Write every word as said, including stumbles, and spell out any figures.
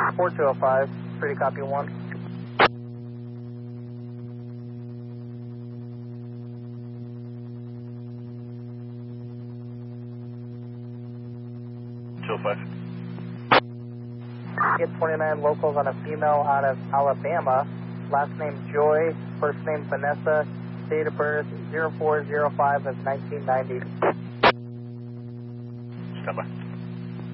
four two oh five, pretty copy one. two oh five. Get twenty-nine locals on a female out of Alabama. Last name Joy, first name Vanessa, date of birth zero four zero five of nineteen ninety. Stand by.